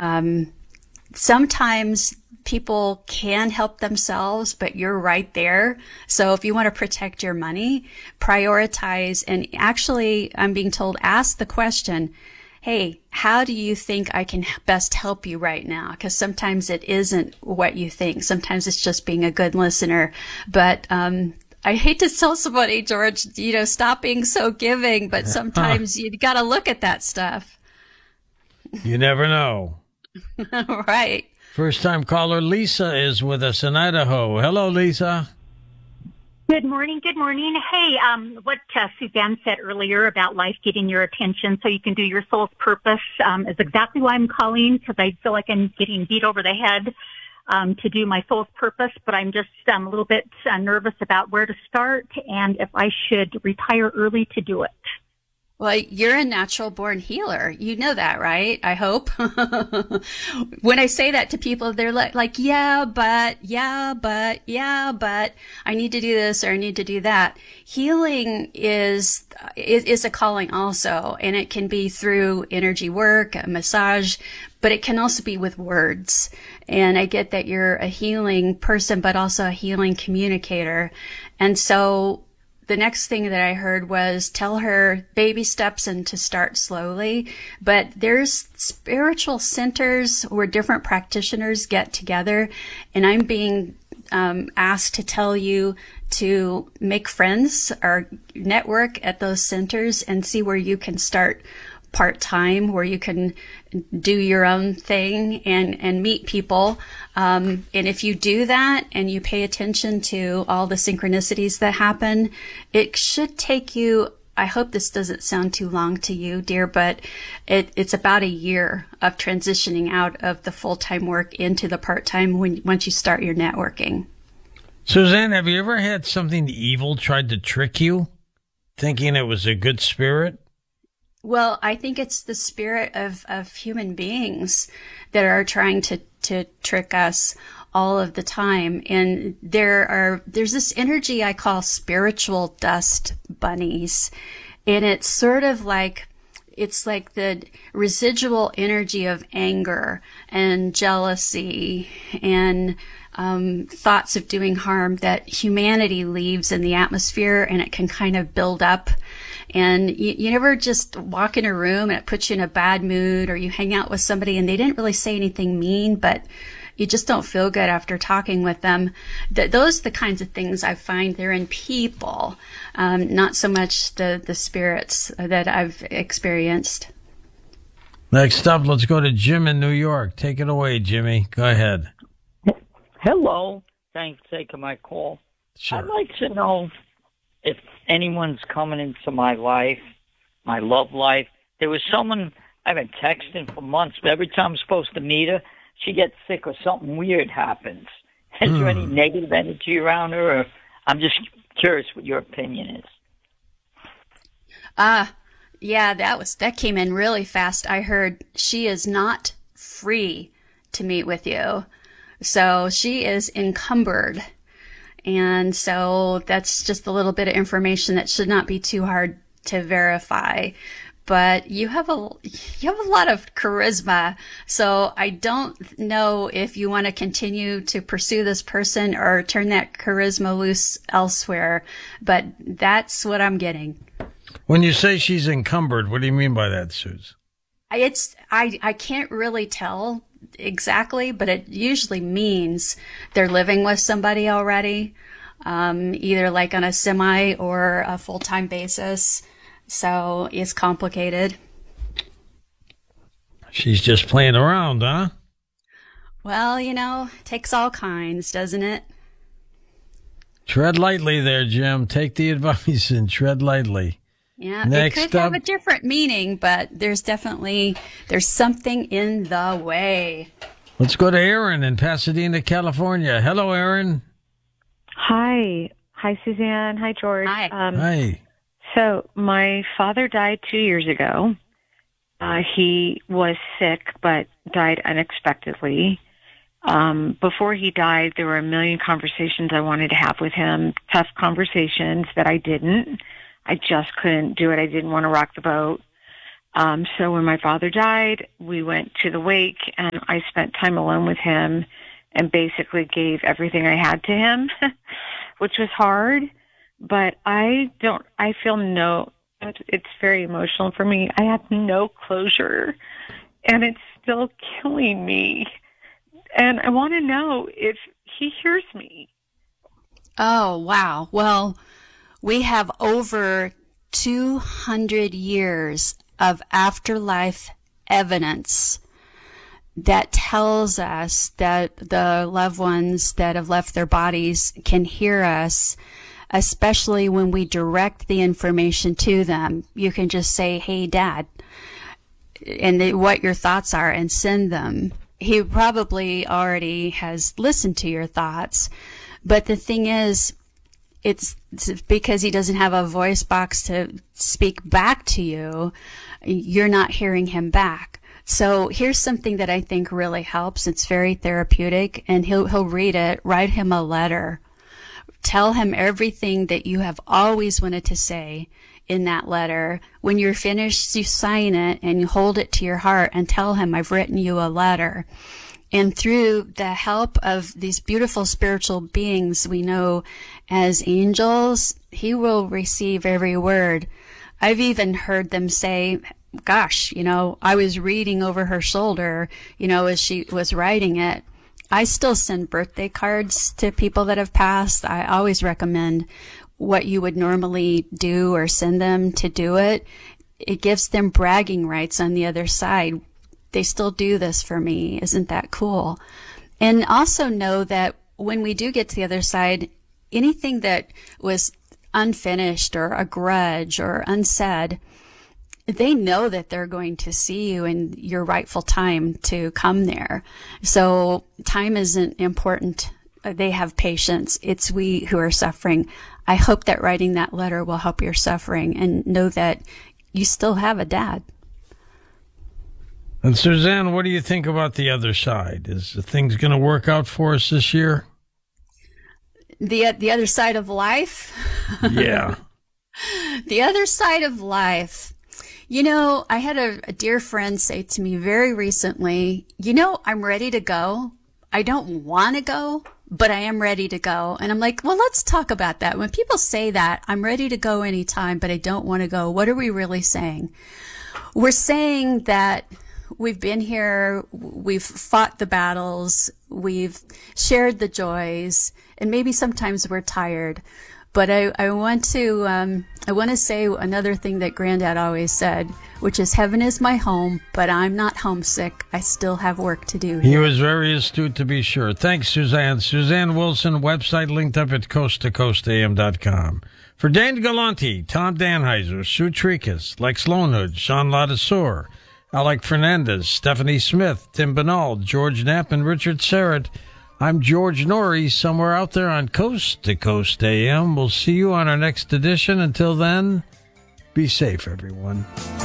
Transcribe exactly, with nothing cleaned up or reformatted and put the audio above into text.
Um, sometimes people can help themselves, but you're right there. So if you want to protect your money, prioritize. And actually, I'm being told, ask the question, hey, how do you think I can best help you right now? Because sometimes it isn't what you think. Sometimes it's just being a good listener. But um, I hate to tell somebody, George, you know, stop being so giving, but sometimes you got to look at that stuff. You never know. Right. First time caller Lisa is with us in Idaho. Hello, Lisa. Good morning. Good morning. Hey, um, what uh, Suzanne said earlier about life getting your attention so you can do your soul's purpose um, is exactly why I'm calling, because I feel like I'm getting beat over the head um, to do my soul's purpose, but I'm just um, a little bit uh, nervous about where to start and if I should retire early to do it. Well, you're a natural born healer. You know that, right? I hope. When I say that to people, they're like, like, yeah, but, yeah, but, yeah, but I need to do this or I need to do that. Healing is, is, is a calling also, and it can be through energy work, a massage, but it can also be with words. And I get that you're a healing person, but also a healing communicator. And so the next thing that I heard was tell her baby steps and to start slowly. But there's spiritual centers where different practitioners get together. And I'm being um, asked to tell you to make friends or network at those centers and see where you can start part-time, where you can do your own thing and, and meet people. Um, and if you do that and you pay attention to all the synchronicities that happen, it should take you, I hope this doesn't sound too long to you, dear, but it, it's about a year of transitioning out of the full-time work into the part-time when once you start your networking. Suzanne, have you ever had something evil tried to trick you, thinking it was a good spirit? Well, I think it's the spirit of, of human beings that are trying to, to trick us all of the time. And there are, there's this energy I call spiritual dust bunnies. And it's sort of like, it's like the residual energy of anger and jealousy and um, thoughts of doing harm that humanity leaves in the atmosphere, and it can kind of build up. And you, you never just walk in a room and it puts you in a bad mood, or you hang out with somebody and they didn't really say anything mean, but you just don't feel good after talking with them. Th- those are the kinds of things I find they're in people, um, not so much the, the spirits that I've experienced. Next up, let's go to Jim in New York. Take it away, Jimmy. Go ahead. Hello. Thanks for taking my call. Sure. I'd like to know if anyone's coming into my life, my love life. There was someone I've been texting for months, but every time I'm supposed to meet her, she gets sick or something weird happens. Is mm. there any negative energy around her? Or I'm just curious what your opinion is. Ah, uh, yeah, that was that came in really fast. I heard she is not free to meet with you. So she is encumbered. And so that's just a little bit of information that should not be too hard to verify. But you have a you have a lot of charisma. So I don't know if you want to continue to pursue this person or turn that charisma loose elsewhere. But that's what I'm getting. When you say she's encumbered, what do you mean by that, Suze? It's I I can't really tell exactly, but it usually means they're living with somebody already, um, either like on a semi or a full-time basis. So it's complicated. She's just playing around, huh? Well, you know, takes all kinds, doesn't it? Tread lightly there, Jim. Take the advice and tread lightly. Yeah, Next it could up, have a different meaning, but there's definitely, there's something in the way. Let's go to Aaron in Pasadena, California. Hello, Aaron. Hi. Hi, Suzanne. Hi, George. Hi. Um, Hi. So my father died two years ago. Uh, he was sick, but died unexpectedly. Um, before he died, there were a million conversations I wanted to have with him, tough conversations that I didn't. I just couldn't do it. I didn't want to rock the boat. Um, so when my father died, we went to the wake, and I spent time alone with him and basically gave everything I had to him, which was hard. But I don't, I feel no, it's very emotional for me. I have no closure, and it's still killing me. And I want to know if he hears me. Oh, wow. Well, we have over two hundred years of afterlife evidence that tells us that the loved ones that have left their bodies can hear us, especially when we direct the information to them. You can just say, hey, Dad, and the, what your thoughts are, and send them. He probably already has listened to your thoughts. But the thing is, it's because he doesn't have a voice box to speak back to you, you're not hearing him back. So here's something that I think really helps. It's very therapeutic, and he'll he'll read it. Write him a letter. Tell him everything that you have always wanted to say in that letter. When you're finished, you sign it and you hold it to your heart and tell him, I've written you a letter. And through the help of these beautiful spiritual beings we know as angels, he will receive every word. I've even heard them say, gosh, you know, I was reading over her shoulder, you know, as she was writing it. I still send birthday cards to people that have passed. I always recommend what you would normally do or send them to do it. It gives them bragging rights on the other side. They still do this for me. Isn't that cool? And also know that when we do get to the other side, anything that was unfinished or a grudge or unsaid, they know that they're going to see you in your rightful time to come there. So time isn't important. They have patience. It's we who are suffering. I hope that writing that letter will help your suffering, and know that you still have a dad. And Suzanne, what do you think about the other side? Is things going to work out for us this year? The the other side of life? Yeah. The other side of life. You know, I had a, a dear friend say to me very recently, you know, I'm ready to go. I don't want to go, but I am ready to go. And I'm like, well, let's talk about that. When people say that, I'm ready to go anytime, but I don't want to go, what are we really saying? We're saying that we've been here, we've fought the battles, we've shared the joys, and maybe sometimes we're tired. But I, I want to um, I want to say another thing that Granddad always said, which is, heaven is my home, but I'm not homesick. I still have work to do here. He was very astute, to be sure. Thanks, Suzanne. Suzanne Wilson, website linked up at coast to coast a m dot com. For Dan Galanti, Tom Danheiser, Sue Trikas, Lex Lonehood, Sean Ladesseur, Alec Fernandez, Stephanie Smith, Tim Banal, George Knapp, and Richard Serrett, I'm George Norrie, somewhere out there on Coast to Coast A M. We'll see you on our next edition. Until then, be safe, everyone.